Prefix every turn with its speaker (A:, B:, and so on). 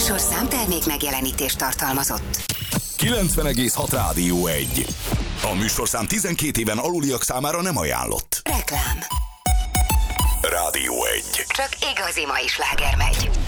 A: műsorszám termék megjelenítést tartalmazott.
B: 90,6 Rádió 1. A műsorszám 12 éven aluliak számára nem ajánlott.
A: Reklám.
B: Rádió 1.
A: Csak igazi mai sláger megy.